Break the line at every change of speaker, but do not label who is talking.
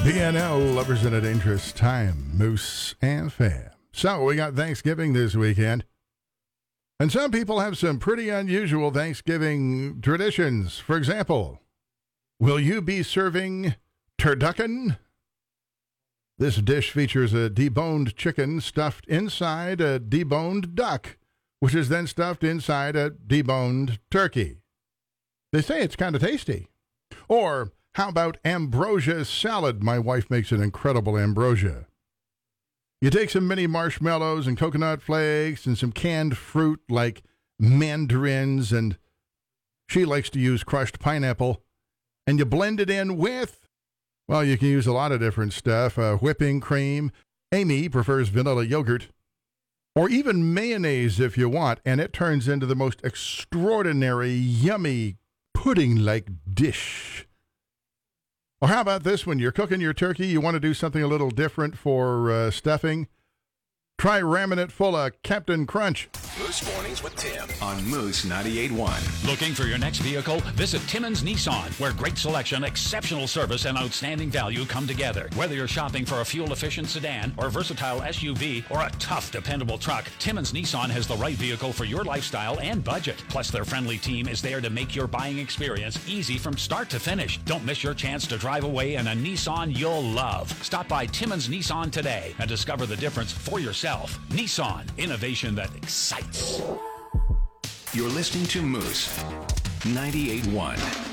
BNL, Lovers in a Dangerous Time, Moose and Fam. So we got Thanksgiving this weekend. And some people have some pretty unusual Thanksgiving traditions. For example, will you be serving turducken? This dish features a deboned chicken stuffed inside a deboned duck, which is then stuffed inside a deboned turkey. They say it's kind of tasty. Or how about ambrosia salad? My wife makes an incredible ambrosia. You take some mini marshmallows and coconut flakes and some canned fruit like mandarins, and she likes to use crushed pineapple, and you blend it in with, well, you can use a lot of different stuff, whipping cream. Amy prefers vanilla yogurt, or even mayonnaise if you want, and it turns into the most extraordinary, yummy, pudding-like dish. Or how about this? When you're cooking your turkey, you want to do something a little different for stuffing? Try ramming it full of Captain Crunch.
Moose Mornings with Tim on Moose 98.1.
Looking for your next vehicle? Visit Timmons Nissan, where great selection, exceptional service, and outstanding value come together. Whether you're shopping for a fuel-efficient sedan or versatile SUV or a tough, dependable truck, Timmons Nissan has the right vehicle for your lifestyle and budget. Plus, their friendly team is there to make your buying experience easy from start to finish. Don't miss your chance to drive away in a Nissan you'll love. Stop by Timmons Nissan today and discover the difference for yourself. Nissan, innovation that excites.
You're listening to Moose 98.1.